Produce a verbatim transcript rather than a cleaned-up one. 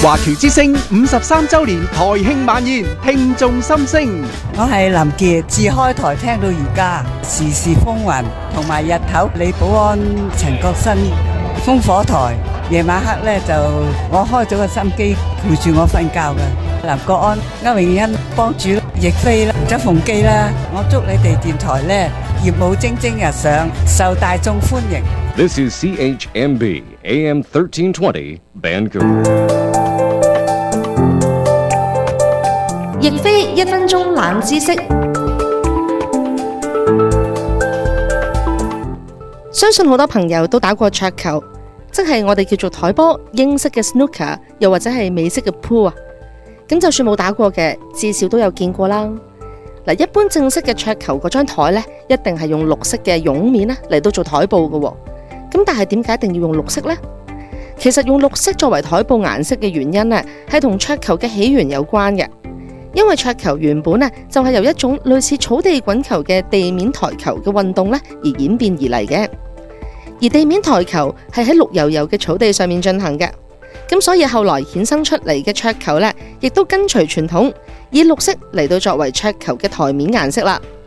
華僑之聲五十三週年台慶晚宴，聽眾心聲。 我係林傑，自開台聽到而家，時時風雲，同埋日頭李寶安、陳國新、烽火台，夜晚黑咧就我開咗個心機陪住我瞓覺嘅。林國安、歐詠欣、幫主、亦菲啦、周鳳基啦，我祝你哋電台咧業務蒸蒸日上，受大眾歡迎。 This is C H M B A M thirteen twenty Vancouver。 亦非一分鐘冷知識，相信好多朋友都打過桌球，即係我哋叫做台波，英式嘅 snooker， 又或者係美式嘅 pool 啊。咁就算冇打過嘅，至少都有見過啦。嗱，一般正式嘅桌球嗰張台呢，一定係用綠色嘅絨面咧嚟到做台布嘅。咁但係點解一定要用綠色呢？其實用綠色作為台布顏色嘅原因呢，係同桌球嘅起源有關嘅。因為桌球原本呢就係由一種類似草地滾球嘅地面台球嘅運動呢而演變而嚟嘅，而地面台球係喺綠油油嘅草地上面進行嘅，咁所以後來衍生出嚟嘅桌球呢，亦都跟隨傳統，以綠色嚟到作為桌球嘅台面顏色啦。